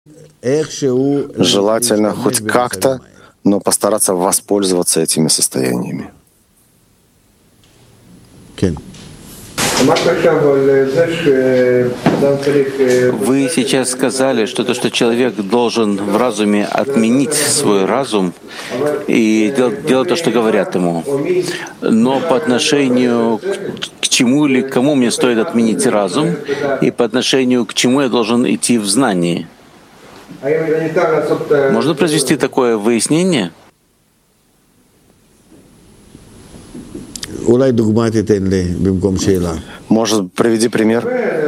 Желательно хоть как-то, но постараться воспользоваться этими состояниями. Вы сейчас сказали, что то, что человек должен в разуме отменить свой разум и делать то, что говорят ему. Но по отношению к чему или кому мне стоит отменить разум, и по отношению к чему я должен идти в знании? Можно произвести такое выяснение? Может, приведи пример?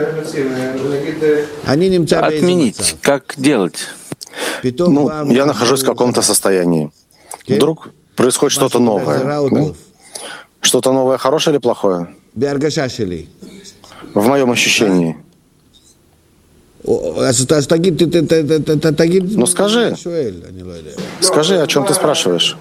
Отменить. Как делать? Я нахожусь в каком-то состоянии. Вдруг происходит что-то новое. Да? Что-то новое хорошее или плохое? В моем ощущении. Ну скажи, о чем ты спрашиваешь?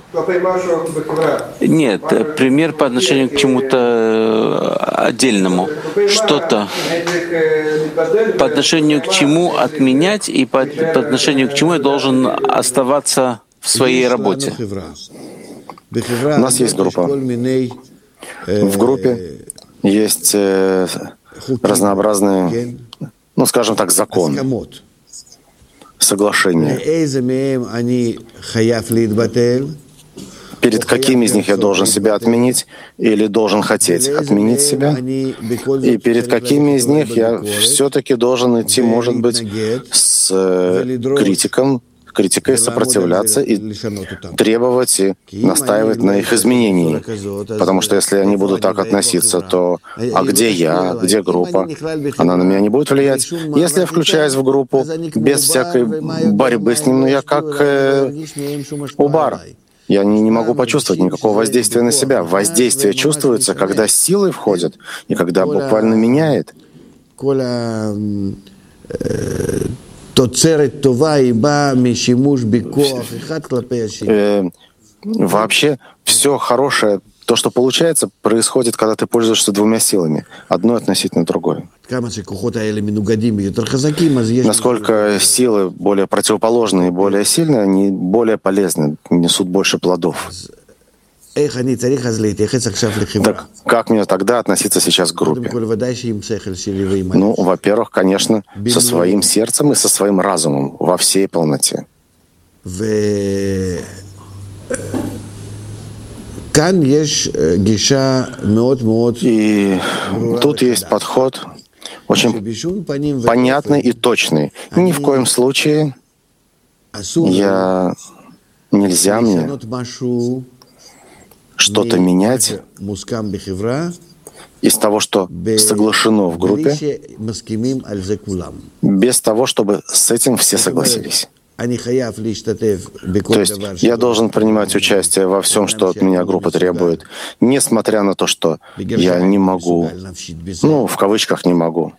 Нет, пример по отношению к чему-то отдельному. Что-то по отношению к чему отменять и по отношению к чему я должен оставаться в своей работе. У нас есть группа. В группе есть разнообразные, скажем так, законы, соглашения. Перед какими из них я должен себя отменить или должен хотеть отменить себя? И перед какими из них я все-таки должен идти, может быть, с критикой сопротивляться и требовать и настаивать на их изменении. Потому что если они будут так относиться, то где я, где группа? Она на меня не будет влиять. Если я включаюсь в группу без всякой борьбы с ним, я как убар. Я не могу почувствовать никакого воздействия на себя. Воздействие чувствуется, когда силой входит и когда буквально меняет. Вообще все хорошее, то, что получается, происходит, когда ты пользуешься двумя силами, одной относительно другой. Насколько силы более противоположные и более сильные, они более полезны, несут больше плодов. Так как мне тогда относиться сейчас к группе? Во-первых, конечно, со своим сердцем и со своим разумом во всей полноте. И тут есть подход очень понятный и точный. Ни в коем случае нельзя мне что-то менять из того, что соглашено в группе, без того, чтобы с этим все согласились. То есть я должен принимать участие во всем, что от меня группа требует, несмотря на то, что я не могу, в кавычках не могу,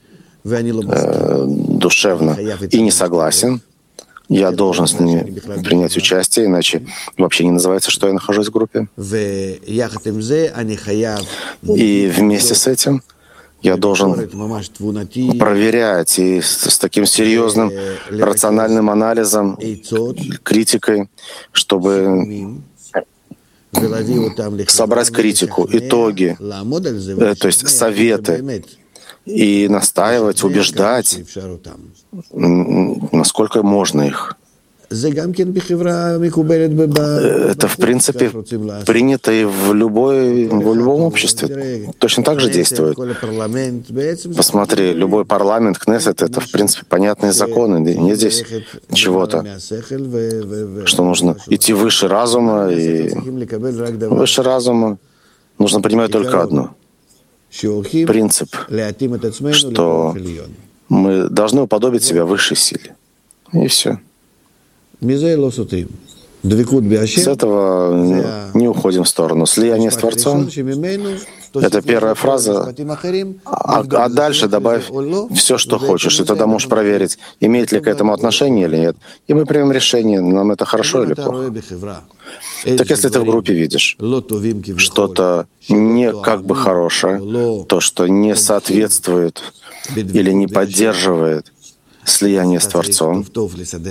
душевно и не согласен. Я должен с ними принять участие, иначе вообще не называется, что я нахожусь в группе. И вместе с этим я должен проверять и с таким серьезным рациональным анализом, критикой, чтобы собрать критику, итоги, то есть советы, и настаивать, убеждать, насколько можно их. Это, в принципе, принято и в любом обществе. Точно так же действует. Посмотри, любой парламент, Кнессет — это, в принципе, понятные законы. Нет здесь чего-то, что нужно идти выше разума. И выше разума нужно понимать только одно. Принцип, что мы должны уподобить себя высшей силе. И все. С этого не уходим в сторону. Слияние с Творцом — это первая фраза, а дальше добавь все, что хочешь, и тогда можешь проверить, имеет ли к этому отношение или нет. И мы примем решение, нам это хорошо или плохо. Так если ты в группе видишь что-то не как бы хорошее, то, что не соответствует или не поддерживает слияние с Творцом,